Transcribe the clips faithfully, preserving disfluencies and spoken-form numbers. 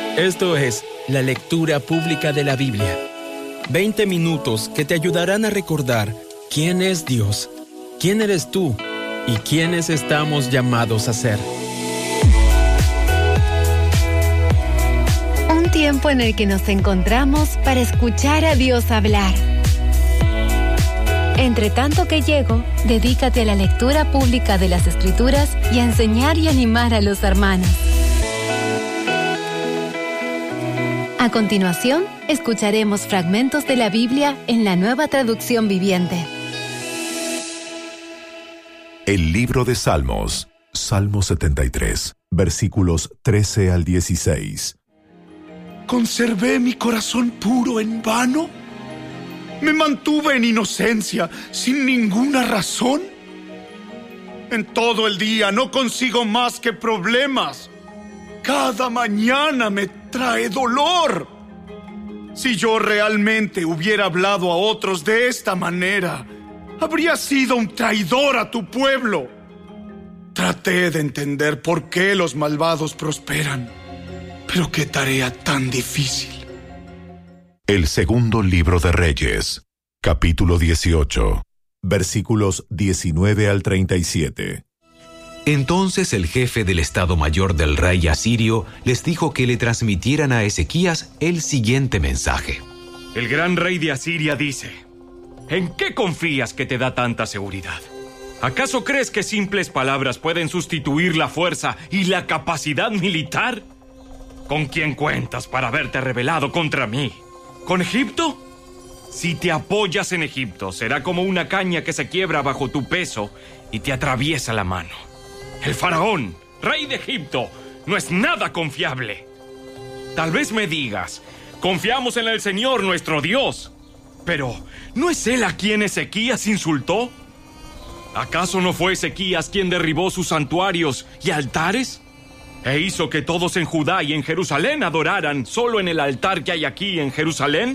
Esto es la lectura pública de la Biblia. veinte minutos que te ayudarán a recordar quién es Dios, quién eres tú y quiénes estamos llamados a ser. Un tiempo en el que nos encontramos para escuchar a Dios hablar. Entre tanto que llego, dedícate a la lectura pública de las Escrituras y a enseñar y animar a los hermanos. A continuación, escucharemos fragmentos de la Biblia en la Nueva Traducción Viviente. El libro de Salmos, Salmo setenta y tres, versículos trece al dieciséis. ¿Conservé mi corazón puro en vano? ¿Me mantuve en inocencia sin ninguna razón? En todo el día no consigo más que problemas. Cada mañana me trae dolor. Si yo realmente hubiera hablado a otros de esta manera, habría sido un traidor a tu pueblo. Traté de entender por qué los malvados prosperan, pero qué tarea tan difícil. El segundo libro de Reyes, capítulo dieciocho, versículos diecinueve al treinta y siete. Entonces el jefe del Estado Mayor del rey asirio les dijo que le transmitieran a Ezequías el siguiente mensaje. El gran rey de Asiria dice: ¿en qué confías que te da tanta seguridad? ¿Acaso crees que simples palabras pueden sustituir la fuerza y la capacidad militar? ¿Con quién cuentas para haberte rebelado contra mí? ¿Con Egipto? Si te apoyas en Egipto, será como una caña que se quiebra bajo tu peso y te atraviesa la mano. El faraón, rey de Egipto, no es nada confiable. Tal vez me digas: confiamos en el Señor nuestro Dios. Pero, ¿no es Él a quien Ezequías insultó? ¿Acaso no fue Ezequías quien derribó sus santuarios y altares? ¿E hizo que todos en Judá y en Jerusalén adoraran solo en el altar que hay aquí en Jerusalén?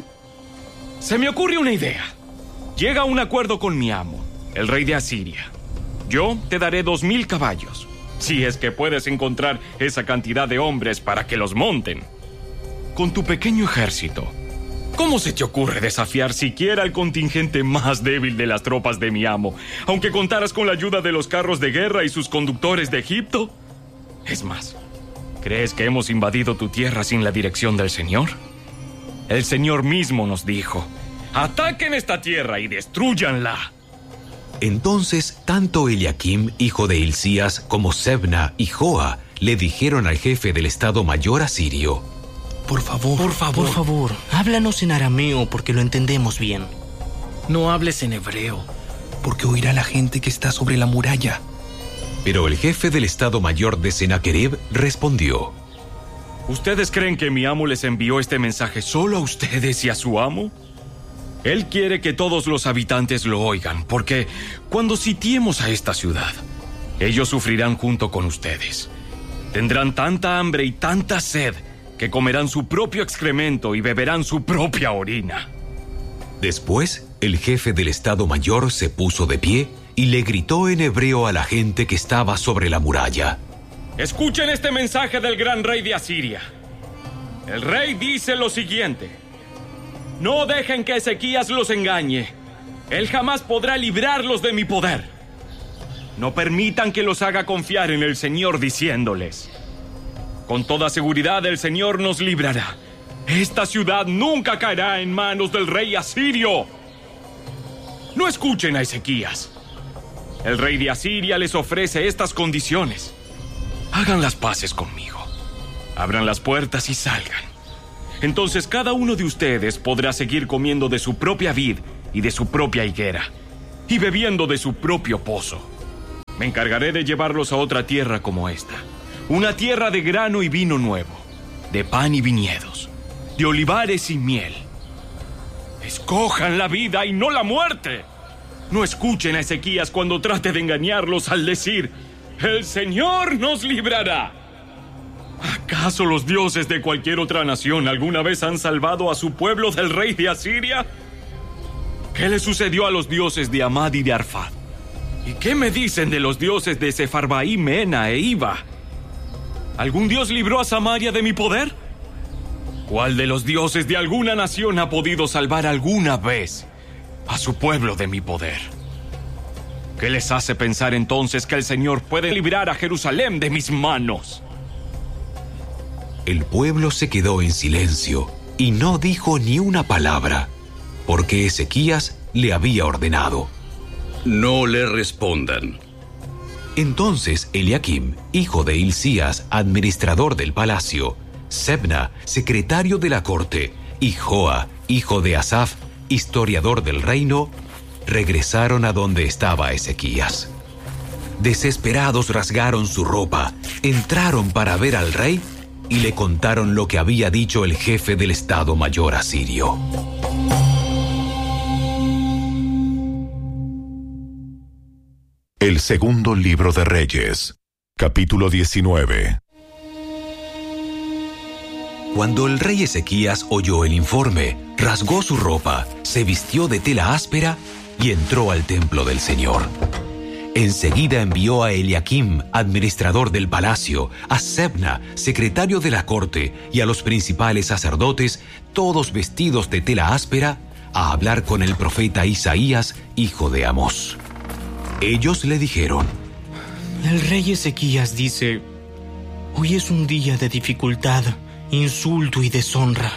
Se me ocurre una idea. Llega a un acuerdo con mi amo, el rey de Asiria. Yo te daré dos mil caballos, si es que puedes encontrar esa cantidad de hombres para que los monten. Con tu pequeño ejército, ¿cómo se te ocurre desafiar siquiera al contingente más débil de las tropas de mi amo, aunque contaras con la ayuda de los carros de guerra y sus conductores de Egipto? Es más, ¿crees que hemos invadido tu tierra sin la dirección del Señor? El Señor mismo nos dijo: ataquen esta tierra y destrúyanla. Entonces, tanto Eliakim, hijo de Hilcías, como Sebna y Joa le dijeron al jefe del Estado Mayor asirio: Por favor, por favor, por favor, háblanos en arameo porque lo entendemos bien. No hables en hebreo, porque oirá la gente que está sobre la muralla. Pero el jefe del Estado Mayor de Sennacherib respondió: ¿Ustedes creen que mi amo les envió este mensaje solo a ustedes y a su amo? Él quiere que todos los habitantes lo oigan, porque cuando sitiemos a esta ciudad, ellos sufrirán junto con ustedes. Tendrán tanta hambre y tanta sed que comerán su propio excremento y beberán su propia orina. Después, el jefe del Estado Mayor se puso de pie y le gritó en hebreo a la gente que estaba sobre la muralla: Escuchen este mensaje del gran rey de Asiria. El rey dice lo siguiente: no dejen que Ezequías los engañe. Él jamás podrá librarlos de mi poder. No permitan que los haga confiar en el Señor diciéndoles: con toda seguridad el Señor nos librará. Esta ciudad nunca caerá en manos del rey asirio. No escuchen a Ezequías. El rey de Asiria les ofrece estas condiciones. Hagan las paces conmigo. Abran las puertas y salgan. Entonces cada uno de ustedes podrá seguir comiendo de su propia vid y de su propia higuera, y bebiendo de su propio pozo. Me encargaré de llevarlos a otra tierra como esta, una tierra de grano y vino nuevo, de pan y viñedos, de olivares y miel. Escojan la vida y no la muerte. No escuchen a Ezequías cuando trate de engañarlos al decir: el Señor nos librará. ¿Acaso los dioses de cualquier otra nación alguna vez han salvado a su pueblo del rey de Asiria? ¿Qué le sucedió a los dioses de Amad y de Arfad? ¿Y qué me dicen de los dioses de Sefarbaim, Mena e Iva? ¿Algún dios libró a Samaria de mi poder? ¿Cuál de los dioses de alguna nación ha podido salvar alguna vez a su pueblo de mi poder? ¿Qué les hace pensar entonces que el Señor puede librar a Jerusalén de mis manos? El pueblo se quedó en silencio y no dijo ni una palabra, porque Ezequías le había ordenado: no le respondan. Entonces Eliakim, hijo de Hilcías, administrador del palacio, Sebna, secretario de la corte, y Joa, hijo de Asaf, historiador del reino, regresaron a donde estaba Ezequías. Desesperados rasgaron su ropa, entraron para ver al rey y le contaron lo que había dicho el jefe del Estado Mayor asirio. El segundo libro de Reyes, capítulo diecinueve. Cuando el rey Ezequías oyó el informe, rasgó su ropa, se vistió de tela áspera y entró al templo del Señor. Enseguida envió a Eliakim, administrador del palacio, a Sebna, secretario de la corte, y a los principales sacerdotes, todos vestidos de tela áspera, a hablar con el profeta Isaías, hijo de Amós. Ellos le dijeron: el rey Ezequías dice: hoy es un día de dificultad, insulto y deshonra.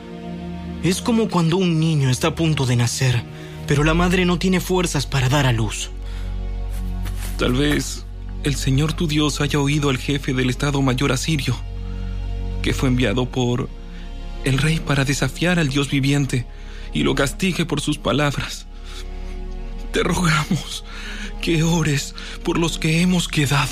Es como cuando un niño está a punto de nacer, pero la madre no tiene fuerzas para dar a luz. Tal vez el Señor tu Dios haya oído al jefe del Estado Mayor asirio, que fue enviado por el rey para desafiar al Dios viviente, y lo castigue por sus palabras. Te rogamos que ores por los que hemos quedado.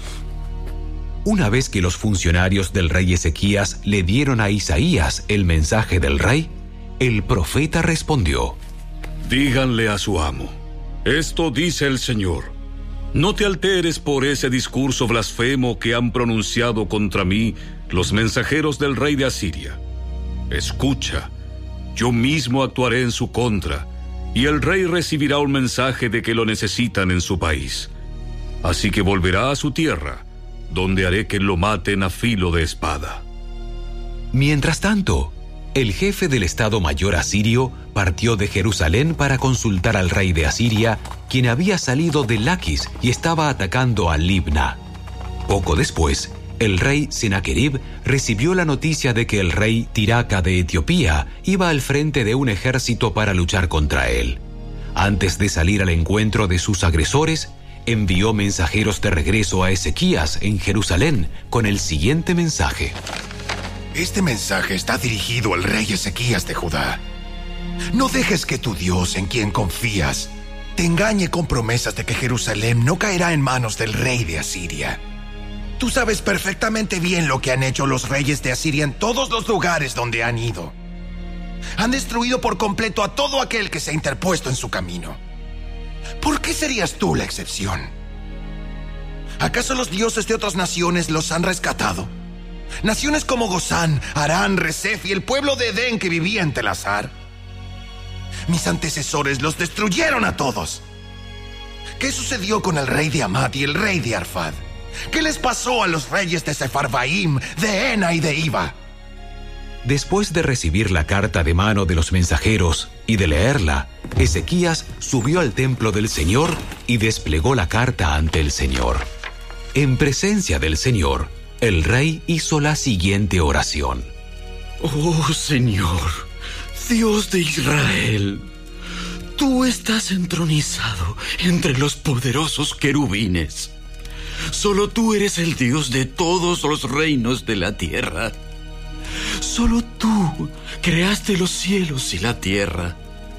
Una vez que los funcionarios del rey Ezequías le dieron a Isaías el mensaje del rey, el profeta respondió: díganle a su amo: esto dice el Señor. No te alteres por ese discurso blasfemo que han pronunciado contra mí los mensajeros del rey de Asiria. Escucha, yo mismo actuaré en su contra, y el rey recibirá un mensaje de que lo necesitan en su país. Así que volverá a su tierra, donde haré que lo maten a filo de espada. Mientras tanto, el jefe del Estado Mayor asirio partió de Jerusalén para consultar al rey de Asiria, quien había salido de Laquis y estaba atacando a Libna. Poco después, el rey Sennacherib recibió la noticia de que el rey Tiraca de Etiopía iba al frente de un ejército para luchar contra él. Antes de salir al encuentro de sus agresores, envió mensajeros de regreso a Ezequías en Jerusalén con el siguiente mensaje: este mensaje está dirigido al rey Ezequías de Judá. No dejes que tu Dios, en quien confías, te engañe con promesas de que Jerusalén no caerá en manos del rey de Asiria. Tú sabes perfectamente bien lo que han hecho los reyes de Asiria en todos los lugares donde han ido. Han destruido por completo a todo aquel que se ha interpuesto en su camino. ¿Por qué serías tú la excepción? ¿Acaso los dioses de otras naciones los han rescatado? Naciones como Gozán, Harán, Resef y el pueblo de Edén que vivía en Telasar. Mis antecesores los destruyeron a todos. ¿Qué sucedió con el rey de Amat y el rey de Arfad? ¿Qué les pasó a los reyes de Sefarvaim, de Ena y de Iva? Después de recibir la carta de mano de los mensajeros y de leerla, Ezequías subió al templo del Señor y desplegó la carta ante el Señor. En presencia del Señor, el rey hizo la siguiente oración: oh Señor, Dios de Israel, tú estás entronizado entre los poderosos querubines. Solo tú eres el Dios de todos los reinos de la tierra. Solo tú creaste los cielos y la tierra.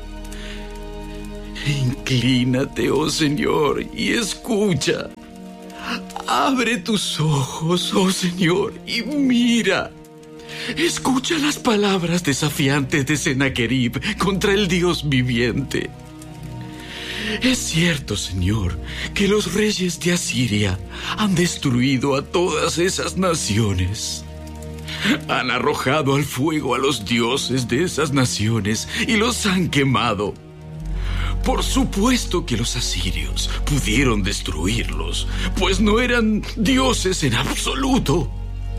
Inclínate, oh Señor, y escucha. Abre tus ojos, oh Señor, y mira. Escucha las palabras desafiantes de Sennacherib contra el Dios viviente. Es cierto, Señor, que los reyes de Asiria han destruido a todas esas naciones. Han arrojado al fuego a los dioses de esas naciones y los han quemado. Por supuesto que los asirios pudieron destruirlos, pues no eran dioses en absoluto.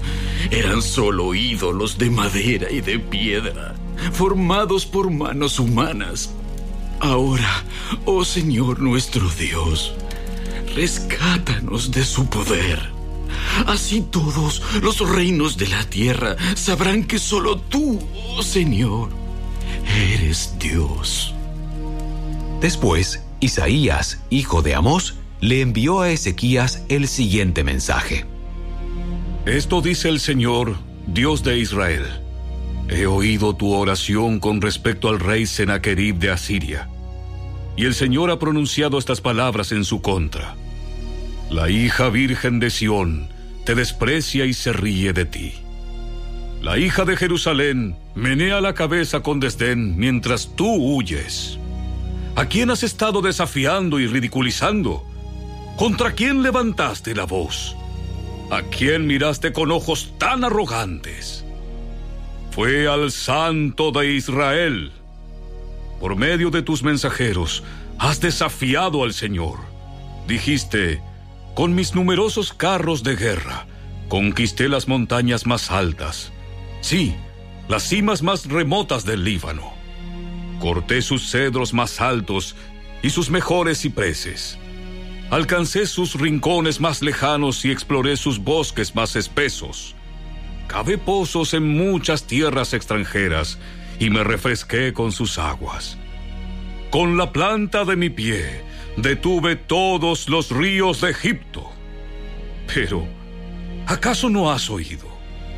eran solo ídolos de madera y de piedra, formados por manos humanas. Ahora, oh Señor nuestro Dios, rescátanos de su poder. Así todos los reinos de la tierra sabrán que solo tú, oh Señor, eres Dios. Después, Isaías, hijo de Amós, le envió a Ezequías el siguiente mensaje. Esto dice el Señor, Dios de Israel. He oído tu oración con respecto al rey Sennacherib de Asiria, y el Señor ha pronunciado estas palabras en su contra. La hija virgen de Sión te desprecia y se ríe de ti. La hija de Jerusalén menea la cabeza con desdén mientras tú huyes. ¿A quién has estado desafiando y ridiculizando? ¿Contra quién levantaste la voz? ¿A quién miraste con ojos tan arrogantes? Fue al Santo de Israel. Por medio de tus mensajeros has desafiado al Señor. Dijiste: con mis numerosos carros de guerra conquisté las montañas más altas, sí, las cimas más remotas del Líbano. Corté sus cedros más altos y sus mejores cipreses. Alcancé sus rincones más lejanos y exploré sus bosques más espesos. Cavé pozos en muchas tierras extranjeras y me refresqué con sus aguas. Con la planta de mi pie detuve todos los ríos de Egipto. Pero, ¿acaso no has oído?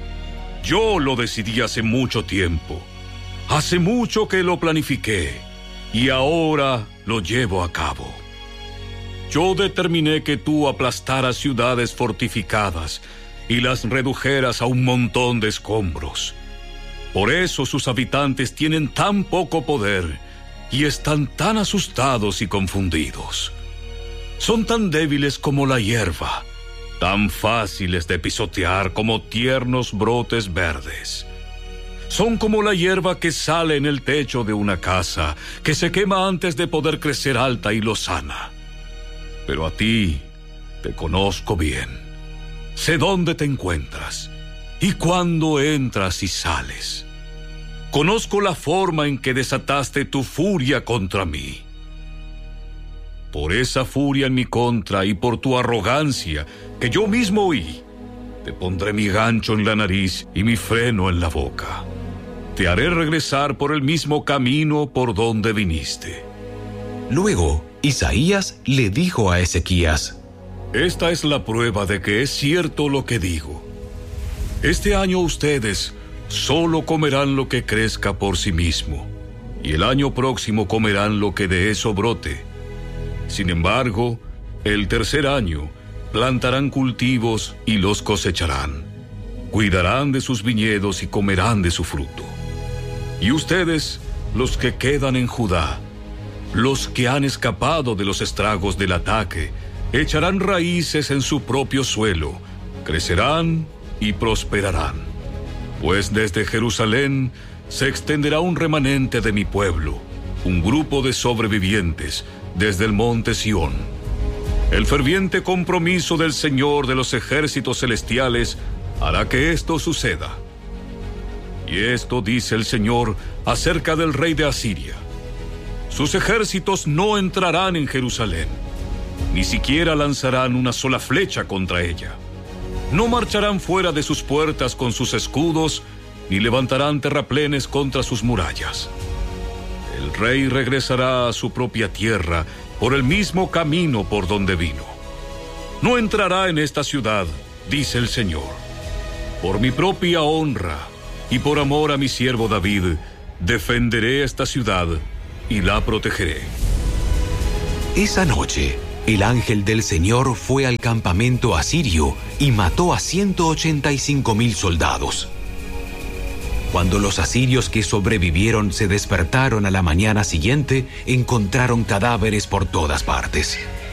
Yo lo decidí hace mucho tiempo. Hace mucho que lo planifiqué y ahora lo llevo a cabo. Yo determiné que tú aplastaras ciudades fortificadas y las redujeras a un montón de escombros. Por eso sus habitantes tienen tan poco poder y están tan asustados y confundidos. Son tan débiles como la hierba, tan fáciles de pisotear como tiernos brotes verdes. Son como la hierba que sale en el techo de una casa, que se quema antes de poder crecer alta y lozana. Pero a ti te conozco bien. Sé dónde te encuentras y cuándo entras y sales. Conozco la forma en que desataste tu furia contra mí. Por esa furia en mi contra y por tu arrogancia que yo mismo oí, te pondré mi gancho en la nariz y mi freno en la boca. Te haré regresar por el mismo camino por donde viniste. Luego, Isaías le dijo a Ezequías: esta es la prueba de que es cierto lo que digo. Este año ustedes solo comerán lo que crezca por sí mismo, y el año próximo comerán lo que de eso brote. Sin embargo, el tercer año plantarán cultivos y los cosecharán. Cuidarán de sus viñedos y comerán de su fruto. Y ustedes, los que quedan en Judá, los que han escapado de los estragos del ataque, echarán raíces en su propio suelo, crecerán y prosperarán. Pues desde Jerusalén se extenderá un remanente de mi pueblo, un grupo de sobrevivientes desde el monte Sión. El ferviente compromiso del Señor de los ejércitos celestiales hará que esto suceda. Y esto dice el Señor acerca del rey de Asiria: sus ejércitos no entrarán en Jerusalén, ni siquiera lanzarán una sola flecha contra ella. No marcharán fuera de sus puertas con sus escudos, ni levantarán terraplenes contra sus murallas. El rey regresará a su propia tierra por el mismo camino por donde vino. No entrará en esta ciudad, dice el Señor. Por mi propia honra y por amor a mi siervo David, defenderé esta ciudad y la protegeré. Esa noche, el ángel del Señor fue al campamento asirio y mató a ciento ochenta y cinco mil soldados. Cuando los asirios que sobrevivieron se despertaron a la mañana siguiente, encontraron cadáveres por todas partes.